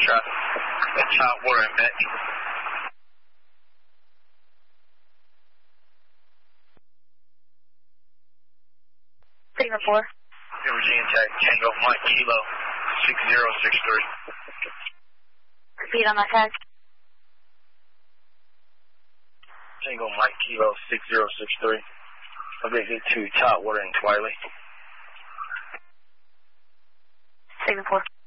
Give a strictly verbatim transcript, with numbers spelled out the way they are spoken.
traffic. That's hot water and Beck. Signal four. Virginia Tech, Tango Mike Kilo, six zero six three. Repeat on that tag. Tango Mike Kilo, six zero six three. Objective to Topwater and Twiley. Signal four.